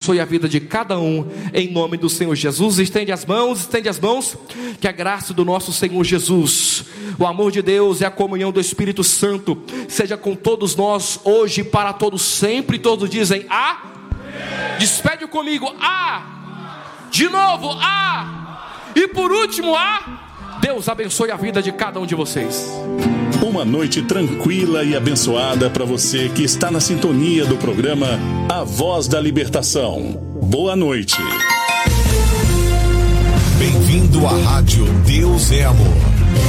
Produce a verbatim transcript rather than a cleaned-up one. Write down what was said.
abençoe a vida de cada um, em nome do Senhor Jesus. Estende as mãos, estende as mãos. Que a graça do nosso Senhor Jesus, o amor de Deus e a comunhão do Espírito Santo seja com todos nós, hoje e para todos sempre. Todos dizem a. Despede comigo, a. De novo, a. E por último, a. Deus abençoe a vida de cada um de vocês. Uma noite tranquila e abençoada para você que está na sintonia do programa A Voz da Libertação. Boa noite. Bem-vindo à Rádio Deus é Amor.